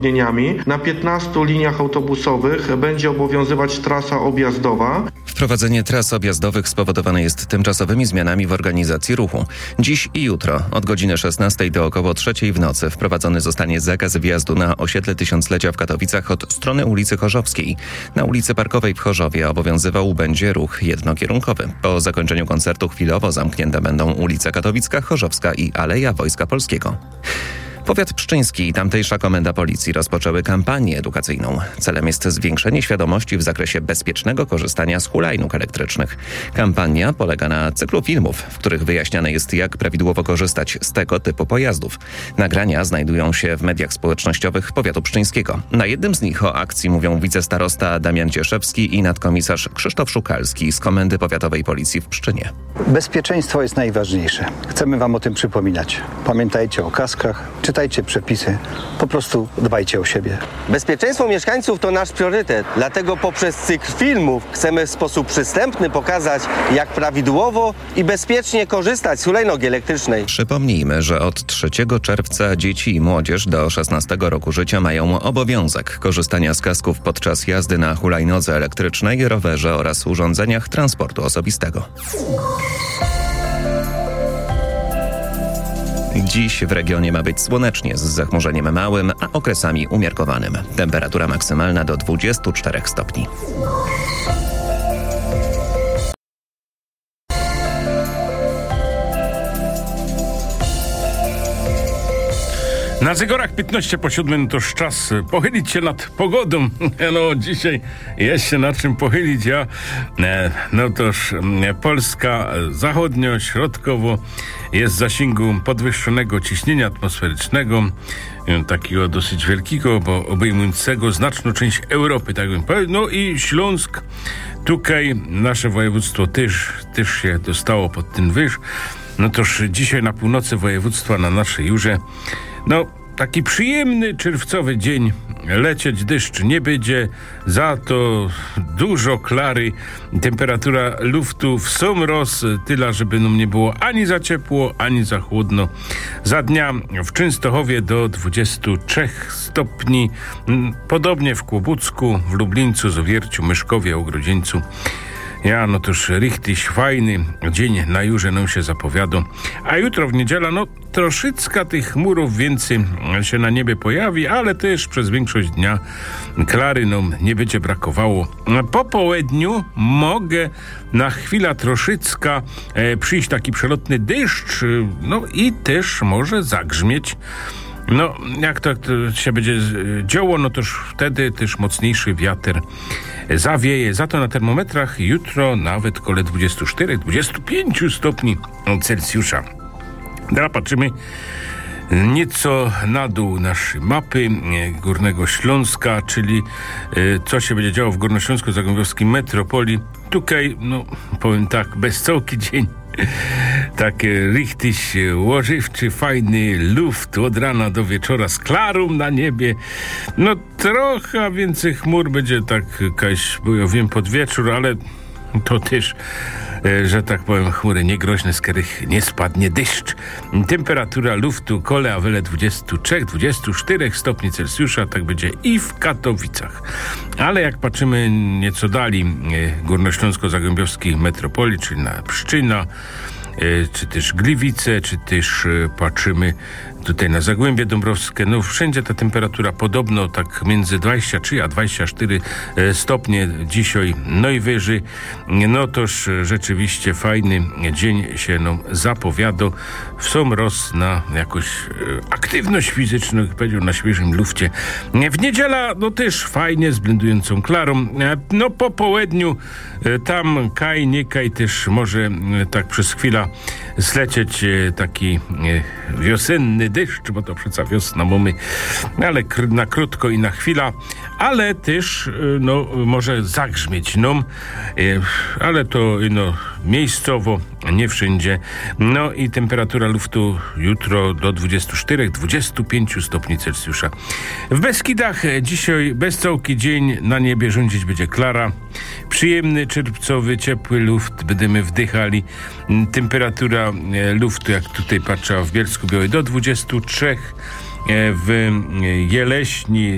Na 15 liniach autobusowych będzie obowiązywać trasa objazdowa. Wprowadzenie tras objazdowych spowodowane jest tymczasowymi zmianami w organizacji ruchu. Dziś i jutro od godziny 16 do około 3 w nocy wprowadzony zostanie zakaz wjazdu na osiedle Tysiąclecia w Katowicach od strony ulicy Chorzowskiej. Na ulicy Parkowej w Chorzowie obowiązywał będzie ruch jednokierunkowy. Po zakończeniu koncertu chwilowo zamknięte będą ulica Katowicka, Chorzowska i Aleja Wojska Polskiego. Powiat pszczyński i tamtejsza komenda policji rozpoczęły kampanię edukacyjną. Celem jest zwiększenie świadomości w zakresie bezpiecznego korzystania z hulajnóg elektrycznych. Kampania polega na cyklu filmów, w których wyjaśniane jest, jak prawidłowo korzystać z tego typu pojazdów. Nagrania znajdują się w mediach społecznościowych powiatu pszczyńskiego. Na jednym z nich o akcji mówią wicestarosta Damian Cieszewski i nadkomisarz Krzysztof Szukalski z Komendy Powiatowej Policji w Pszczynie. Bezpieczeństwo jest najważniejsze. Chcemy wam o tym przypominać. Pamiętajcie o kaskach, czytajcie przepisy, po prostu dbajcie o siebie. Bezpieczeństwo mieszkańców to nasz priorytet, dlatego poprzez cykl filmów chcemy w sposób przystępny pokazać, jak prawidłowo i bezpiecznie korzystać z hulajnogi elektrycznej. Przypomnijmy, że od 3 czerwca dzieci i młodzież do 16 roku życia mają obowiązek korzystania z kasków podczas jazdy na hulajnodze elektrycznej, rowerze oraz urządzeniach transportu osobistego. Dziś w regionie ma być słonecznie z zachmurzeniem małym, a okresami umiarkowanym. Temperatura maksymalna do 24 stopni. Na zegarach 15 po 7 to już czas pochylić się nad pogodą. No dzisiaj jest się nad czym pochylić. No toż Polska zachodnio-środkowo jest w zasięgu podwyższonego ciśnienia atmosferycznego, takiego dosyć wielkiego, bo obejmującego znaczną część Europy, tak bym powiedział. No i Śląsk, tutaj nasze województwo też się dostało pod ten wyż. No toż dzisiaj na północy województwa, na naszej Jurze, no taki przyjemny czerwcowy dzień, lecieć deszcz nie będzie, za to dużo klary, temperatura luftu w sam roz, tyle, żeby nam nie było ani za ciepło, ani za chłodno. Za dnia w Częstochowie do 23 stopni, podobnie w Kłobucku, w Lublińcu, Zawierciu, Myszkowie, Ogrodzieńcu. No toż richtig fajny dzień na Jurze nam się zapowiada. A jutro w niedzielę, no troszeczkę tych chmurów więcej się na niebie pojawi, ale też przez większość dnia klary nam nie będzie brakowało. Po południu mogę na chwilę troszeczkę przyjść taki przelotny deszcz, no i też może zagrzmieć. No, jak to się będzie działo, no toż wtedy też mocniejszy wiatr zawieje. Za to na termometrach jutro nawet koło 24-25 stopni Celsjusza. Teraz patrzymy nieco na dół naszej mapy Górnego Śląska, czyli co się będzie działo w Górnośląsko-Zagłębiowskiej metropolii. Tutaj, no powiem tak, bez całki dzień. Tak richtig łożywczy, fajny luft od rana do wieczora z klarą na niebie. No trochę więcej chmur będzie tak jakaś, bo ja wiem, pod wieczór, ale to też, że tak powiem, chmury niegroźne, z których nie spadnie deszcz. Temperatura luftu kole a wiele 23-24 stopni Celsjusza, tak będzie i w Katowicach. Ale jak patrzymy nieco dalej Górnośląsko-Zagłębiowskiej metropolii, czyli na Pszczyna, czy też Gliwice, czy też patrzymy tutaj na Zagłębie Dąbrowskie. No wszędzie ta temperatura podobno tak między 23 a 24 stopnie dzisiaj najwyżej. No toż rzeczywiście fajny dzień się nam zapowiada. W sam roz na jakąś aktywność fizyczną, jak powiedział, na świeżym lufcie. W niedziela no też fajnie, z blendującą klarą. No po południu tam kaj, nie kaj też może tak przez chwilę zlecieć taki wiosenny deszcz, bo to przecież wiosna mamy, ale na krótko i na chwilę, ale też no może zagrzmieć nam, ale to no miejscowo, nie wszędzie. No i temperatura luftu jutro do 24-25 stopni Celsjusza. W Beskidach dzisiaj bez całki dzień, na niebie rządzić będzie klara. Przyjemny, czerwcowy, ciepły luft będziemy wdychali. Temperatura luftu, jak tutaj patrzę w Bielsku Białej, do 23, w Jeleśni